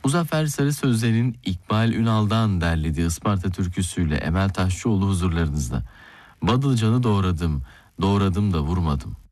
Muzaffer Sarı Sözler'in İkbal Ünal'dan derlediği Isparta türküsüyle Emel Taşçıoğlu huzurlarınızda. Badılcanı doğradım, doğradım da vurmadım.